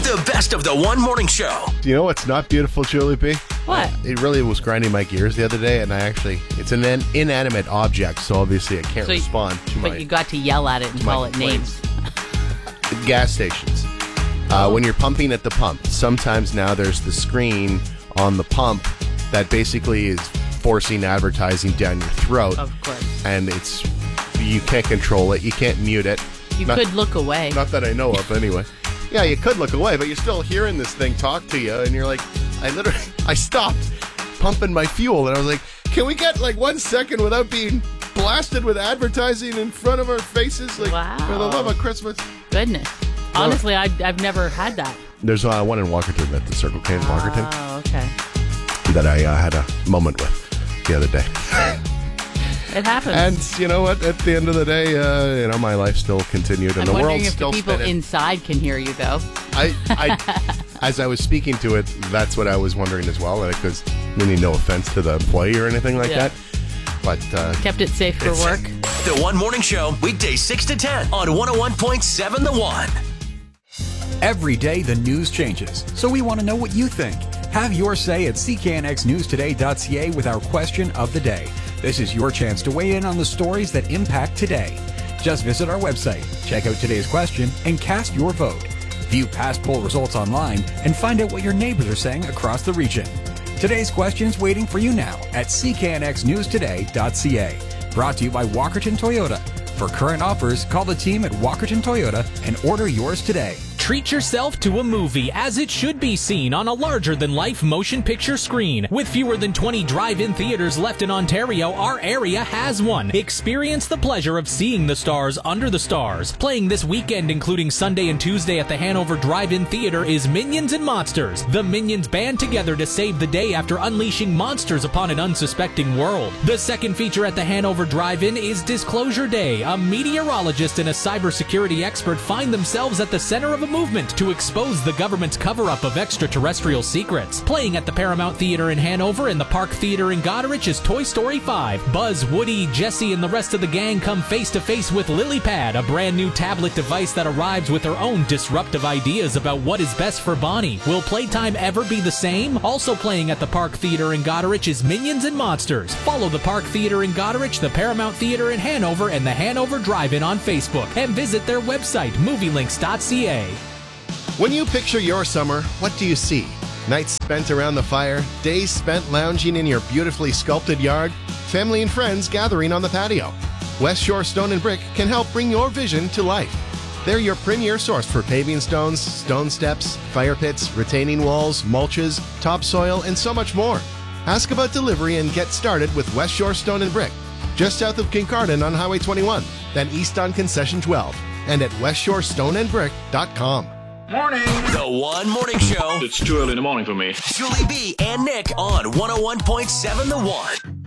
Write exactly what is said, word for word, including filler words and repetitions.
The best of the One Morning Show. Do you know what's not beautiful, Julie B? What? It really was grinding my gears the other day, and I actually, it's an in- inanimate object, so obviously I can't So you- respond to But my you got to yell at it and my call it complaints. names. gas stations. Uh, when you're pumping at the pump, sometimes now there's the screen on the pump that basically is forcing advertising down your throat. Of course. And it's, you can't control it, you can't mute it. You Not- could look away. Not that I know of, anyway. Yeah, you could look away, but you're still hearing this thing talk to you, and you're like, I literally, I stopped pumping my fuel, and I was like, can we get like one second without being blasted with advertising in front of our faces? Like, Wow. for the love of Christmas. Goodness. Honestly, I, I've never had that. There's uh, one in Walkerton at the Circle K in Walkerton Oh, okay. that I uh, had a moment with the other day. It happens. And you know what? At the end of the day, uh, you know, my life still continued, and I'm the wondering world's if still the people spinning. inside can hear you, though. I, I, as I was speaking to it, that's what I was wondering as well. Because really, no offense to the employee or anything like Yeah. that, but uh, Kept it safe for work. The One Morning Show, weekdays six to ten on one oh one point seven The One. Every day the news changes, so we want to know what you think. Have your say at c k n x news today dot c a with our question of the day. This is your chance to weigh in on the stories that impact today. Just visit our website, check out today's question, and cast your vote. View past poll results online and find out what your neighbors are saying across the region. Today's question's waiting for you now at c k n x news today dot c a. Brought to you by Walkerton Toyota. For current offers, call the team at Walkerton Toyota and order yours today. Treat yourself to a movie as it should be seen on a larger-than-life motion picture screen. With fewer than twenty drive-in theaters left in Ontario, our area has one. Experience the pleasure of seeing the stars under the stars. Playing this weekend, including Sunday and Tuesday at the Hanover Drive-In Theater, is Minions and Monsters. The Minions band together to save the day after unleashing monsters upon an unsuspecting world. The second feature at the Hanover Drive-In is Disclosure Day. A meteorologist and a cybersecurity expert find themselves at the center of a movement to expose the government's cover-up of extraterrestrial secrets. Playing at the Paramount Theater in Hanover and the Park Theater in Goderich is Toy Story five. Buzz, Woody, Jesse, and the rest of the gang come face-to-face with LilyPad, a brand new tablet device that arrives with her own disruptive ideas about what is best for Bonnie. Will playtime ever be the same? Also playing at the Park Theater in Goderich is Minions and Monsters. Follow the Park Theater in Goderich, the Paramount Theater in Hanover, and the Hanover Drive-In on Facebook, and visit their website, movie links dot c a. when you picture your summer, what do you see? Nights spent around the fire, days spent lounging in your beautifully sculpted yard, family and friends gathering on the patio. West Shore Stone and Brick can help bring your vision to life. They're your premier source for paving stones, stone steps, fire pits, retaining walls, mulches, topsoil, and so much more. Ask about delivery and get started with West Shore Stone and Brick, just south of Kincardine on Highway twenty-one, then east on Concession twelve, and at west shore stone and brick dot com. Morning. The One Morning Show, It's too early in the morning for me. Julie B and Nick on one oh one point seven The One.